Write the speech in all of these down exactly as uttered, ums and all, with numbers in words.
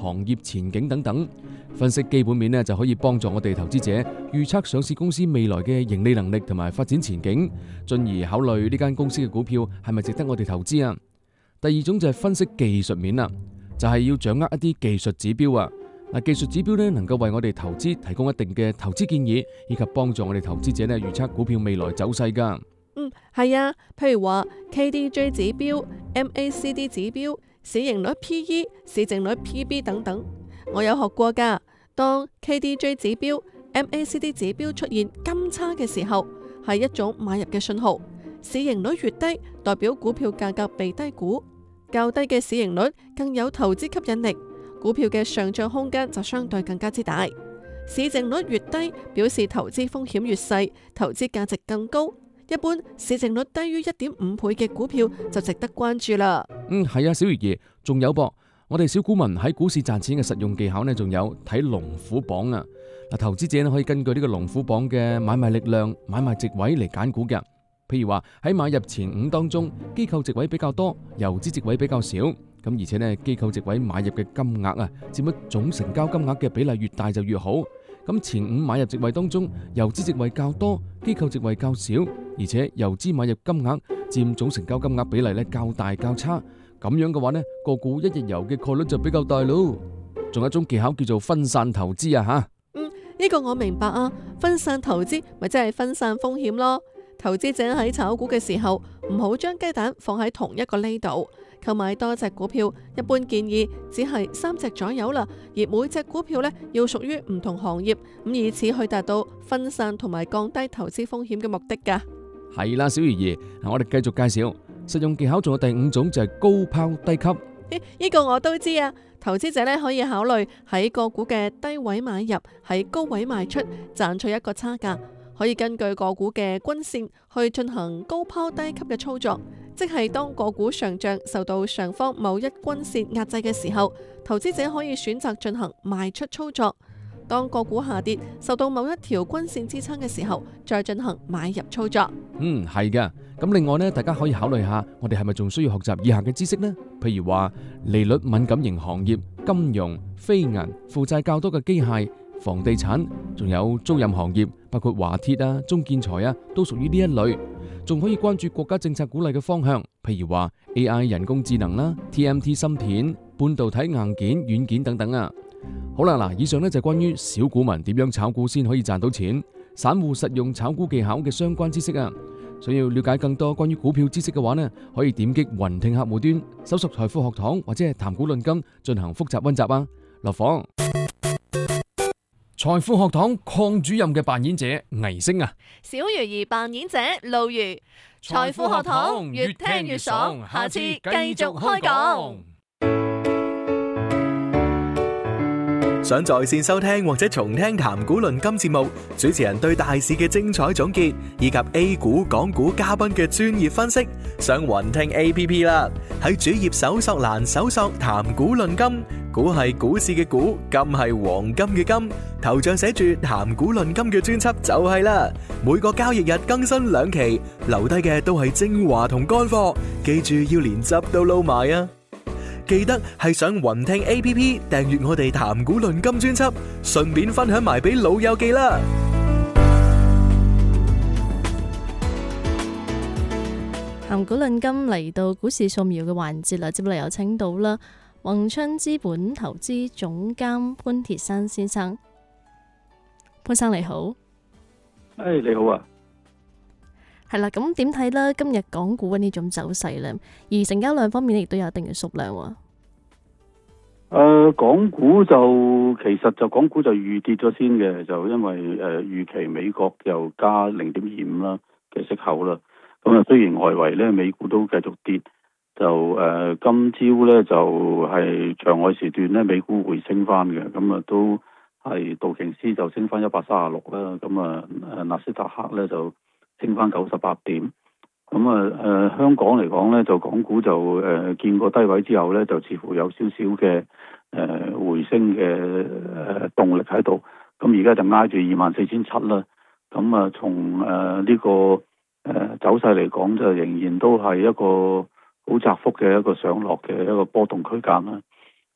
行業前景等等。分析基本面呢，就可以幫助我哋投資者預測上市公司未來嘅盈利能力同埋發展前景，進而考慮呢間公司嘅股票係咪值得我哋投資啊。第二種就係分析技術面啦，就係要掌握一啲技術指標啊。嗱，技術指標呢，能夠為我哋投資提供一定嘅投資建議，以及幫助我哋投資者呢預測股票未來走勢噶。 嗯，係啊，譬如話 K D J 指標、M A C D 指標、市盈率 P E、市淨率 P B 等等，我有學過噶。當 K D J 指標、M A C D 指標出現金叉嘅時候，係一種買入嘅信號。市盈率越低，代表股票價格被低估，較低嘅市盈率更有投資吸引力，股票嘅上漲空間就相對更加之大。市淨率越低，表示投資風險越細，投資價值更高。一般市淨率低於一點五倍嘅股票就值得關注啦。 嗯，係啊，小魚兒，仲有噃，我哋小股民喺股市賺錢嘅實用技巧呢，仲有睇龍虎榜啊。嗱，投資者呢可以根據呢個龍虎榜嘅買賣力量、買賣值位嚟揀股嘅。譬如話喺買入前五當中，機構值位比較多，游資值位比較少。咁而且呢，機構值位買入嘅金額啊，佔咗總成交金額嘅比例越大就越好。咁前五買入席位當中，游資席位較多，機構席位較少，而且游資買入金額佔總成交金額比例咧較大較差，咁樣嘅話呢，個股一日遊嘅概率就比較大咯。仲有一種技巧叫做分散投資啊吓。 嗯，呢個我明白啊，分散投資咪即係分散風險咯。投資者喺炒股嘅時候，唔好將雞蛋放喺同一個呢度。購買多隻股票，一般建議只係三隻左右啦，而每隻股票呢，要屬於唔同行業，咁以此去達到分散同埋降低投資風險嘅目的噶。 係啦，小魚兒，嗱，我哋繼續介紹實用技巧，仲有第五種就係高拋低吸。 呢、呢個我都知啊，投資者呢，可以考慮喺個股嘅低位買入，喺高位賣出，賺取一個差價。可以根據個股嘅均線去進行高拋低吸嘅操作，即係當個股上漲受到上方某一均線壓制嘅時候，投資者可以選擇進行賣出操作；當個股下跌受到某一條均線支撐嘅時候，再進行買入操作。 嗯，係噶。咁另外呢，大家可以考慮下，我哋係咪仲需要學習以下嘅知識呢？譬如話利率敏感型行業、金融、非銀、負債較多嘅機械、房地產，仲有租賃行業，包括華鐵啊、中建材啊，都屬於呢一類。仲可以關注國家政策鼓勵嘅方向，譬如話 A I 人工智能啦、T M T 芯片、半導體硬件、軟件等等啊。好啦，嗱，以上呢就係關於小股民點樣炒股先可以賺到錢，散戶實用炒股技巧嘅相關知識啊。想要了解更多關於股票知識嘅話呢，可以點擊雲聽客戶端，搜索財富學堂或者係談股論金進行複習溫習啊。落房。財富學堂鄺主任嘅扮演者倪星啊， 小魚兒扮演者路如。財富學堂越聽越爽，下次繼續開講。 想在線收聽或者重聽談股論金節目，主持人對大市嘅精彩總結，以及 A 股、港股嘉賓嘅專業分析，上雲聽 A P P 啦。喺主頁搜索欄搜索談股論金，股係股市嘅股，金係黃金嘅金，頭像寫住談股論金嘅專輯就係啦。每個交易日更新兩期，留低嘅都係精華同乾貨，記住要連汁都撈埋啊！記得係上雲聽 A P P 訂閱我哋談股論金專輯，順便分享埋俾老友記啦。 談股論金嚟到股市掃描嘅環節啦，接落嚟有請到啦宏春資本投資總監潘鐵珊先生。潘生你好。 誒，你好啊。 係啦，咁點睇呢？今日港股嘅呢種走勢呢，而成交量方面亦都有一定嘅數量喎。 誒、呃，港股就其實就港股就預跌咗先嘅，就因為誒預、呃、期美國又加零點二五啦嘅息口啦。咁啊，雖然外圍咧美股都繼續跌，就誒、呃、今朝咧就係、是、場外時段咧美股回升翻嘅，咁啊都係道瓊斯就升翻一百三十六啦，咁啊誒納斯達克咧就升翻九十八點，咁啊誒香港嚟講咧，就港股就誒、呃、見過低位之後咧，就似乎有少少嘅誒回升嘅誒、呃、動力喺度，咁而家就挨住二萬四千七啦，咁啊從誒呢個誒、呃、走勢嚟講，就仍然都係一個好窄幅嘅一個上落嘅一個波動區間啦。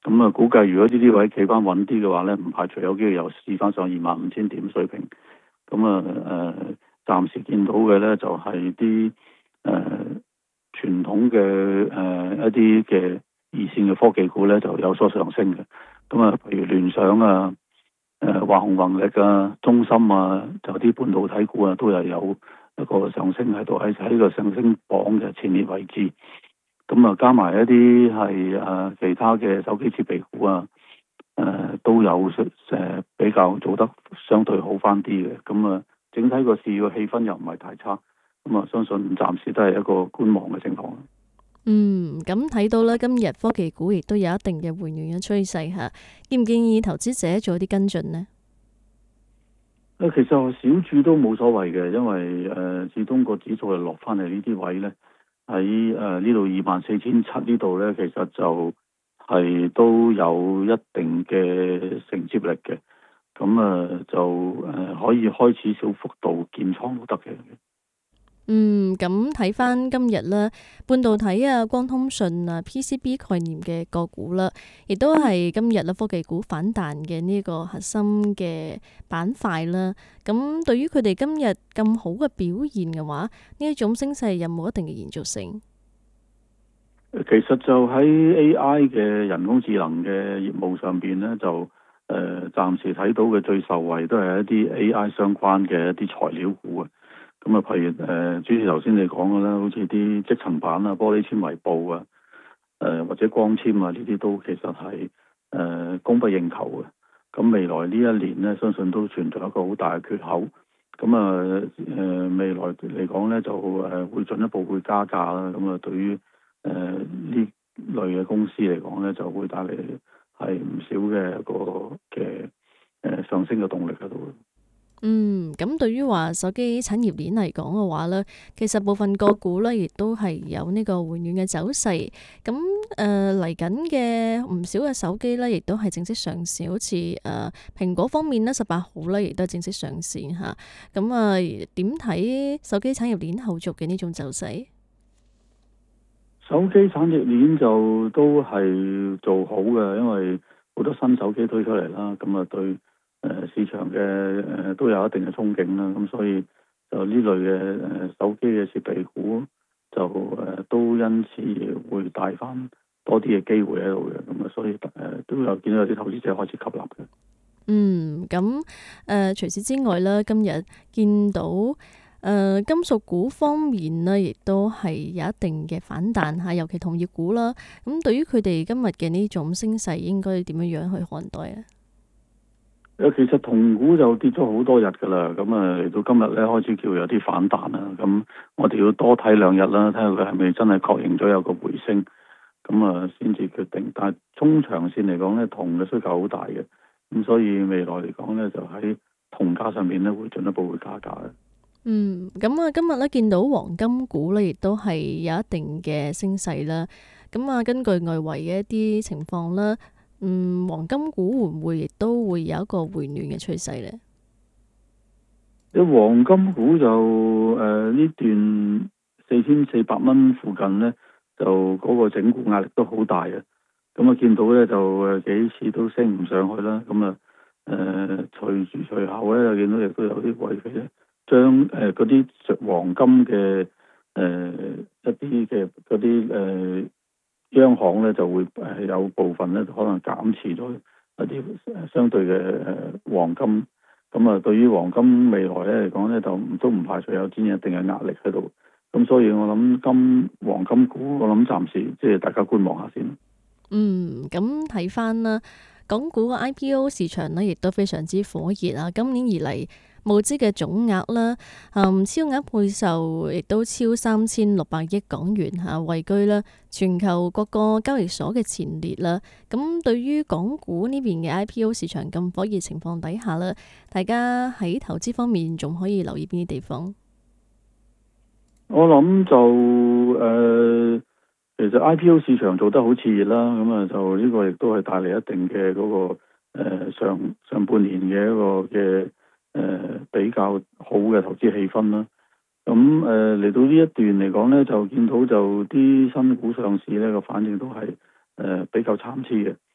咁啊，估計如果呢啲位企翻穩啲嘅話咧，唔排除有機會又試翻上二萬五千點水平。咁啊誒，暫時見到嘅咧就係啲誒傳統嘅誒、呃、一啲嘅二線嘅科技股咧就有所上升嘅。咁啊，譬如聯想啊、誒華虹宏力啊、中芯啊，就啲半導體股啊，都係有一個上升喺度，喺喺個上升榜嘅前列位置。咁啊，加埋一啲係誒其他嘅手機設備股啊，誒、呃、都有誒、呃、比較做得相對好翻啲嘅。咁啊，整體個市嘅氣氛又唔係太差。咁啊，相信暫時都係一個觀望嘅情況。 嗯，咁睇到啦，今日科技股亦都有一定嘅回暖嘅趨勢嚇，建唔建議投資者做啲跟進呢？ 誒，其實小注都冇所謂嘅，因為誒、呃、始終個指數係落翻嚟呢啲位咧，喺誒呢度二萬四千七呢度咧，其實就係都有一定嘅承接力嘅。咁啊、呃、就誒、呃、可以開始小幅度建倉都得嘅。 嗯，咁睇翻今日啦，半導體啊、光通訊啊、P C B 概念嘅個股啦，亦都係今日啦科技股反彈嘅呢個核心嘅板塊啦。咁對於佢哋今日咁好嘅表現嘅話，呢一種升勢有冇一定嘅延續性？ 其實就喺 A I 嘅人工智能嘅業務上邊咧，就誒暫時睇到嘅最受惠都係一啲 A I 相關嘅一啲材料股啊。咁啊，譬如誒，主持頭先你講嘅啦，好似啲積層板啊、玻璃纖維布啊、誒、呃、或者光纖啊，呢啲都其實係誒、呃、供不應求嘅。咁未來呢一年咧，相信都存在一個好大嘅缺口。咁啊誒，未來嚟講咧，就誒會進一步會加價啦。咁啊，對於誒呢類嘅公司嚟講咧，就會帶嚟係唔少嘅一個嘅誒上升嘅動力喺度。 嗯，咁對於話手機產業鏈嚟講嘅話呢，其實部分個股呢亦都係有呢個回暖嘅走勢。咁誒嚟緊嘅唔少嘅手機呢，亦都係正式上市，好似誒蘋果方面呢，十八號呢亦都正式上線嚇。咁啊，點睇手機產業鏈後續嘅呢種走勢？ 手機產業鏈就都係做好嘅，因為好多新手機推出嚟啦，咁啊對。誒、呃、市場嘅誒、呃、都有一定嘅憧憬啦，咁所以就呢類嘅誒、呃、手機嘅設備股就誒、呃、都因此會帶翻多啲嘅機會喺度嘅，咁啊所以誒、呃、都有見到有啲投資者開始吸納嘅。 嗯，咁誒、呃、除此之外咧，今日見到誒、呃、金屬股方面呢，亦都係有一定嘅反彈嚇，尤其同業股啦。咁對於佢哋今日嘅呢種升勢，應該點樣樣去看待咧？ 其實銅股就跌咗好多日㗎啦，咁啊嚟到今日咧開始叫有啲反彈啦，咁我哋要多睇兩日啦，睇下佢係咪真係確認咗有個回升，咁啊先至決定。但係中長線嚟講咧，銅嘅需求好大嘅，咁所以未來嚟講咧，就喺銅價上面咧會進一步會加價嘅。 嗯，咁啊今日咧見到黃金股咧，亦都係有一定嘅升勢啦。咁啊根據外圍嘅一啲情況啦。嗯，黃金股會唔會亦都會有一個回暖嘅趨勢呢？ 啲黃金股就誒呢、呃、段四千四百蚊附近呢，就嗰個整固壓力都好大嘅。咁啊見到呢，就誒幾次都升唔上去啦。咁啊誒隨住隨後呢，就見到亦都有啲位嘅咧，將誒嗰啲黃金嘅誒、呃、一啲嘅嗰啲誒。央行咧就會誒有部分咧可能減持咗一啲相對嘅誒黃金，咁啊對於黃金未來咧嚟講咧就都唔排除有戰一定嘅壓力喺度，咁所以我諗金黃金股我諗暫時即係大家觀望下先。 嗯，咁睇翻啦，港股嘅 I P O 市場呢亦都非常之火熱啊！今年以嚟募資嘅總額啦，嗯，超額配售亦都超三千六百億港元嚇，位居啦全球各個交易所嘅前列啦。咁對於港股呢邊嘅 I P O 市場咁火熱情況底下咧，大家喺投資方面仲可以留意邊啲地方？ 我諗就誒、呃，其實 I P O 市場做得好熾熱啦，咁啊就呢個亦都係帶嚟一定嘅嗰、那個、呃、上上半年嘅一個嘅。誒、呃、比較好嘅投資氣氛啦，咁誒嚟到呢一段嚟講呢，就見到就啲新股上市呢個反應都係誒、呃、比較參差嘅，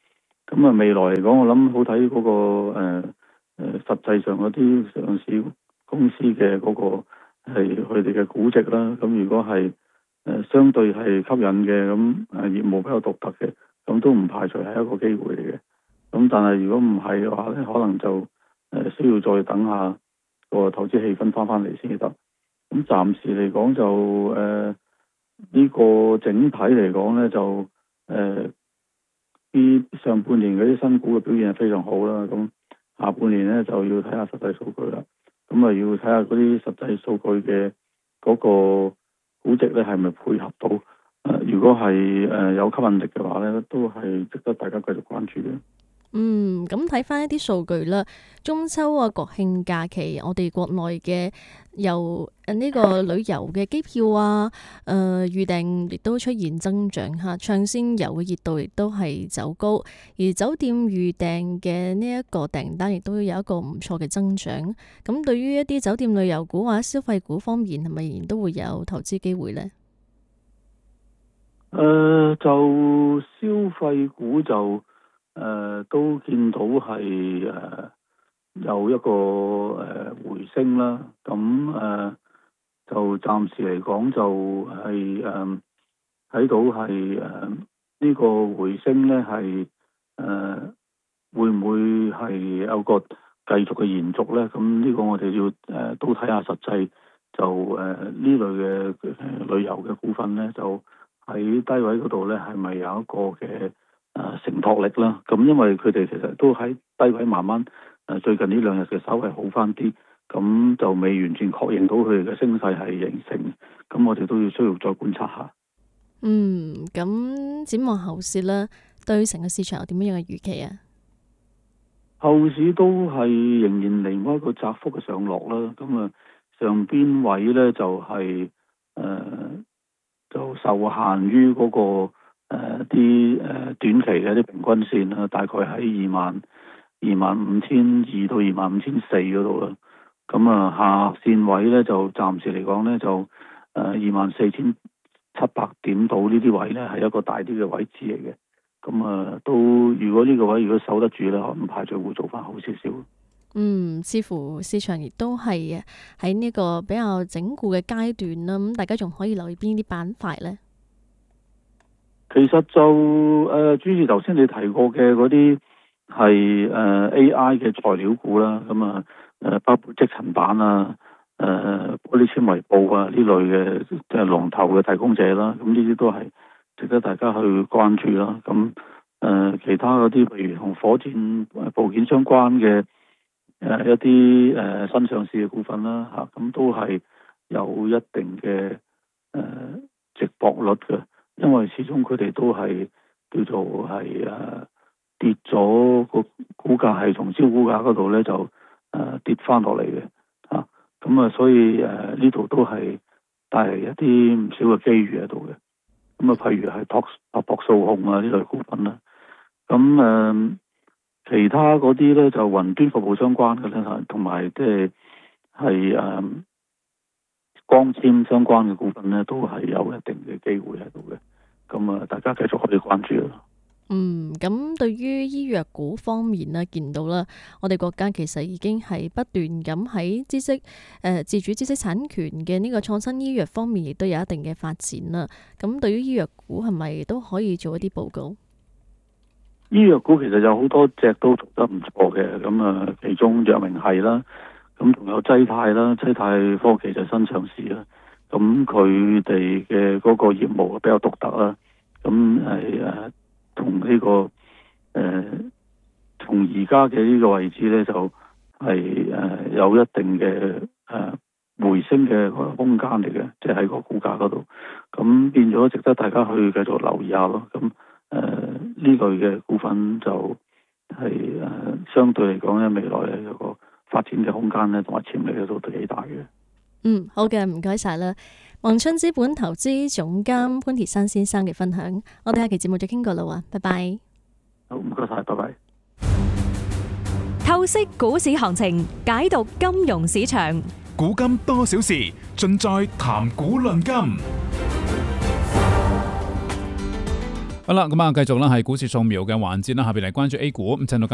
咁啊未來嚟講，我諗好睇嗰、嗰個誒誒、呃呃、實際上嗰啲上市公司嘅嗰、嗰個係佢哋嘅估值啦。咁如果係誒、呃、相對係吸引嘅，咁誒業務比較獨特嘅，咁都唔排除係一個機會嚟嘅。咁但係如果唔係嘅話咧，可能就誒、呃、需要再等下個投資氣氛翻翻嚟先至得。咁暫時嚟講就誒呢、呃這個整體嚟講咧就誒啲、呃、上半年嗰啲新股嘅表現係非常好啦。咁下半年咧就要睇下實際數據啦。咁啊要睇下嗰啲實際數據嘅嗰個估值咧係咪配合到？誒、呃、如果係誒、呃、有吸引力嘅話咧，都係值得大家繼續關注嘅。 嗯，咁睇翻一啲數據啦，中秋啊、國慶假期，我哋國內嘅由誒呢個旅遊嘅機票啊、誒、呃、預訂亦都出現增長嚇，暢鮮遊嘅熱度亦都係走高，而酒店預訂嘅呢一個訂單亦都有一個唔錯嘅增長。咁對於一啲酒店旅遊股或者消費股方面，係咪仍然都會有投資機會呢？ 誒、呃，就消費股就。誒、呃、都見到係誒、呃、有一個誒、呃、回升啦，咁誒、呃、就暫時嚟講就係誒睇到係誒呢個回升咧係誒會唔會係有個繼續嘅延續咧？咁呢個我哋要誒、呃、都睇下實際就誒呢、呃、類嘅、呃、旅遊嘅股份咧，就喺低位嗰度咧係咪有一個嘅？誒、呃、承托力啦，咁因為佢哋其實都喺低位慢慢誒、呃、最近呢兩日嘅稍微好翻啲，咁就未完全確認到佢哋嘅升勢係形成，咁我哋都要需要再觀察下。 嗯，咁展望後市咧，對成個市場有點樣嘅預期啊？ 後市都係仍然嚟開一個窄幅嘅上落啦，咁啊上邊位咧就係、是、誒、呃、就受限於嗰、那個。誒啲誒短期嘅啲平均線啦，大概喺二萬二萬五千二到二萬五千四嗰度啦。咁啊下線位咧就暫時嚟講咧就誒二萬四千七百點到呢啲位咧係一個大啲嘅位置嚟嘅。咁啊都如果呢個位如果守得住咧，可能唔排除會做翻好少少。 嗯，似乎市場亦都係喺呢個比較整固嘅階段啦。咁大家仲可以留意邊啲板塊咧？ 其實就誒、呃，主持頭先你提過嘅嗰啲係誒 A I 嘅材料股啦，咁啊誒包括積層板啊、誒、呃、玻璃纖維布啊呢類嘅即係龍頭嘅提供者啦，咁呢啲都係值得大家去關注啦。咁誒、呃、其他嗰啲譬如同火箭部件相關嘅誒、呃、一啲誒、呃、新上市嘅股份啦嚇，咁、啊、都係有一定嘅誒、呃、值博率嘅。因為始終佢哋都係叫做係誒、啊、跌咗個股價係從招股價嗰度咧就誒、啊、跌翻落嚟嘅嚇，咁啊所以誒呢度都係帶嚟一啲唔少嘅機遇喺度嘅。咁啊譬如係拓拓博數控啊呢類股份啦，咁誒、啊、其他嗰啲咧就雲端服務相關嘅咧，同埋即係係誒光纖相關嘅股份咧，都係有一定嘅機會喺度嘅。咁啊，大家繼續可以關注啦。 嗯，咁對於醫藥股方面呢，見到啦，我哋國家其實已經係不斷咁喺知識誒、呃、自主知識產權嘅呢個創新醫藥方面，亦都有一定嘅發展啦。咁對於醫藥股係咪都可以做一啲報告？ 醫藥股其實有好多隻都做得唔錯嘅，咁啊，其中藥明係啦，咁仲有濟泰啦，濟泰科技就新上市啦。咁佢哋嘅嗰個業務比較獨特啦，咁係誒同呢個誒從而家嘅呢個位置咧，就係、是、誒、呃、有一定嘅誒、呃、回升嘅空間嚟嘅，即係喺個股價嗰度，咁變咗值得大家去繼續留意下咯。咁誒呢類嘅股份就係、是、誒、呃、相對嚟講咧，未來咧有個發展嘅空間咧，同埋潛力咧都都幾大嘅。 嗯，好嘅，唔該晒啦，宏春資本投資總監潘鐵珊先生嘅分享，我哋下期節目再傾過啦喎，拜拜。 好，唔該晒，拜拜。 透析股市行情，解讀金融市場， 古今多少事，盡在談股論金。 好啦，咁啊，繼續啦，係股市掃描嘅環節啦，下邊嚟關注 A 股，咁趁到